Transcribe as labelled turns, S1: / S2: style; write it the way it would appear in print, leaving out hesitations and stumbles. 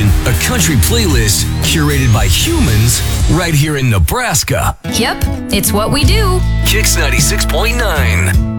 S1: station, a country playlist curated by humans right here in Nebraska.
S2: Yep, it's what we do.
S1: Kicks 96.9.